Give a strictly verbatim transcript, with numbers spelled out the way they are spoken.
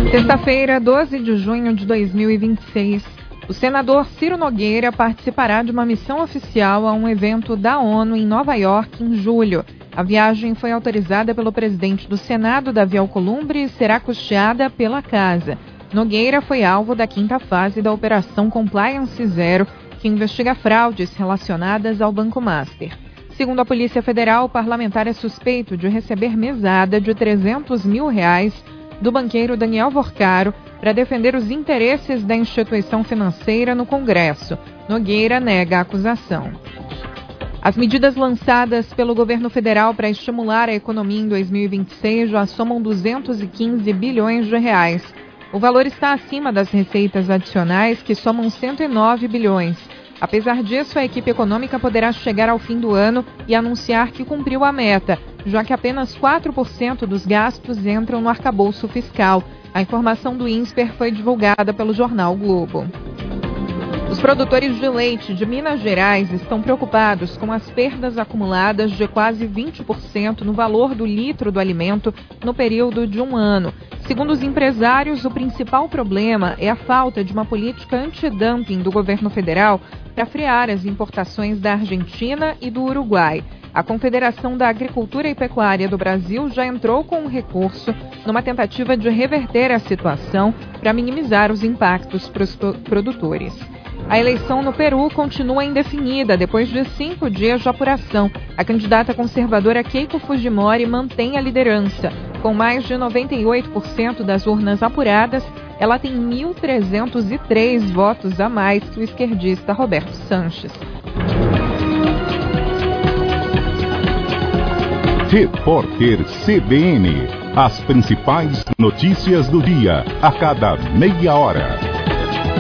Sexta-feira, doze de junho de dois mil e vinte e seis, o senador Ciro Nogueira participará de uma missão oficial a um evento da ONU em Nova York em julho. A viagem foi autorizada pelo presidente do Senado, Davi Alcolumbre, e será custeada pela casa. Nogueira foi alvo da quinta fase da Operação Compliance Zero, que investiga fraudes relacionadas ao Banco Master. Segundo a Polícia Federal, o parlamentar é suspeito de receber mesada de trezentos mil reais do banqueiro Daniel Vorcaro para defender os interesses da instituição financeira no Congresso. Nogueira nega a acusação. As medidas lançadas pelo governo federal para estimular a economia em dois mil e vinte e seis já somam duzentos e quinze bilhões de reais. O valor está acima das receitas adicionais, que somam cento e nove bilhões. Apesar disso, a equipe econômica poderá chegar ao fim do ano e anunciar que cumpriu a meta, já que apenas quatro por cento dos gastos entram no arcabouço fiscal. A informação do INSPER foi divulgada pelo jornal o Globo. Os produtores de leite de Minas Gerais estão preocupados com as perdas acumuladas de quase vinte por cento no valor do litro do alimento no período de um ano. Segundo os empresários, o principal problema é a falta de uma política antidumping do governo federal para frear as importações da Argentina e do Uruguai. A Confederação da Agricultura e Pecuária do Brasil já entrou com um recurso numa tentativa de reverter a situação para minimizar os impactos para os produtores. A eleição no Peru continua indefinida depois de cinco dias de apuração. A candidata conservadora Keiko Fujimori mantém a liderança. Com mais de noventa e oito por cento das urnas apuradas, ela tem mil trezentos e três votos a mais que o esquerdista Roberto Sanches. Repórter C B N. As principais notícias do dia, a cada meia hora.